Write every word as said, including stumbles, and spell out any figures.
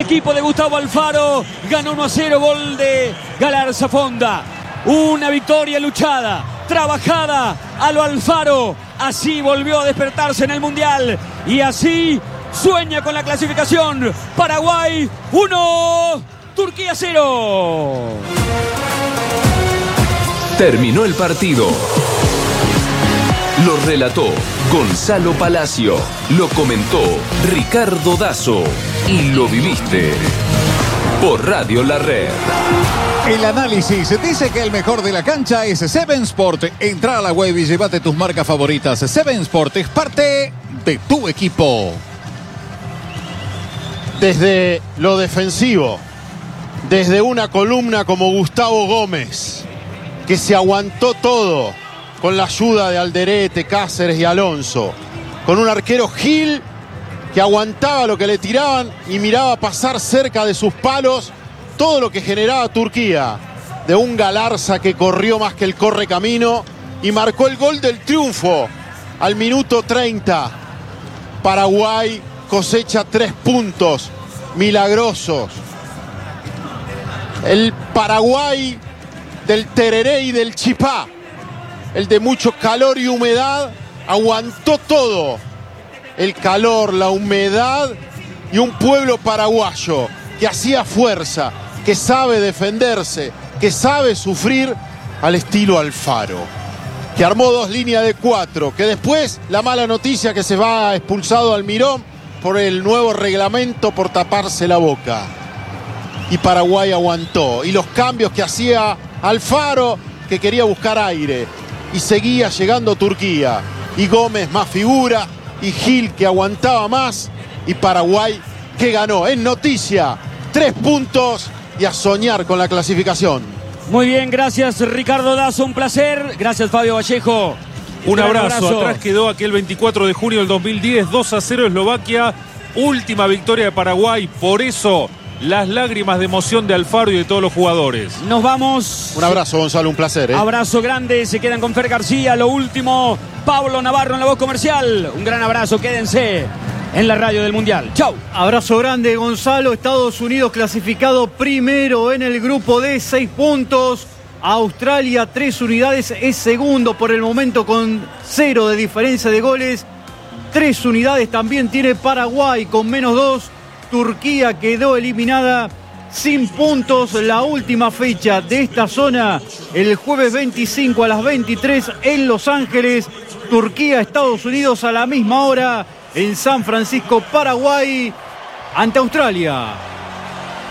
equipo de Gustavo Alfaro ganó uno a cero, gol de Galarza Fonda. Una victoria luchada, trabajada a lo Alfaro. Así volvió a despertarse en el Mundial y así sueña con la clasificación. Paraguay uno, Turquía cero. Terminó el partido. Lo relató Gonzalo Palacio. Lo comentó Ricardo Dazo. Y lo viviste por Radio La Red. El análisis dice que el mejor de la cancha es Seven Sport. Entra a la web y llévate tus marcas favoritas. Seven Sport es parte de tu equipo. Desde lo defensivo, desde una columna como Gustavo Gómez, que se aguantó todo con la ayuda de Alderete, Cáceres y Alonso, con un arquero Gil que aguantaba lo que le tiraban y miraba pasar cerca de sus palos todo lo que generaba Turquía, de un Galarza que corrió más que el correcamino y marcó el gol del triunfo al minuto treinta. Paraguay cosecha tres puntos milagrosos. El Paraguay del tereré y del chipá, el de mucho calor y humedad, aguantó todo. El calor, la humedad y un pueblo paraguayo que hacía fuerza, que sabe defenderse, que sabe sufrir al estilo Alfaro, que armó dos líneas de cuatro, que después la mala noticia que se va expulsado Almirón por el nuevo reglamento por taparse la boca. Y Paraguay aguantó. Y los cambios que hacía Alfaro, que quería buscar aire. Y seguía llegando Turquía. Y Gómez más figura. Y Gil que aguantaba más. Y Paraguay que ganó. En noticia, tres puntos y a soñar con la clasificación. Muy bien, gracias Ricardo Dazo, un placer. Gracias Fabio Vallejo. Un abrazo. abrazo. Atrás quedó aquel veinticuatro de junio del dos mil diez, dos a cero Eslovaquia. Última victoria de Paraguay. Por eso las lágrimas de emoción de Alfaro y de todos los jugadores. Nos vamos. Un abrazo, Gonzalo, un placer. ¿eh? Abrazo grande, se quedan con Fer García. Lo último, Pablo Navarro en la voz comercial. Un gran abrazo, quédense en la radio del Mundial. Chau. Abrazo grande, Gonzalo. Estados Unidos clasificado primero en el grupo de seis puntos. Australia, tres unidades, es segundo por el momento con cero de diferencia de goles. Tres unidades también tiene Paraguay con menos dos. Turquía quedó eliminada sin puntos. La última fecha de esta zona, el jueves veinticinco a las veintitrés en Los Ángeles. Turquía, Estados Unidos a la misma hora en San Francisco, Paraguay, ante Australia.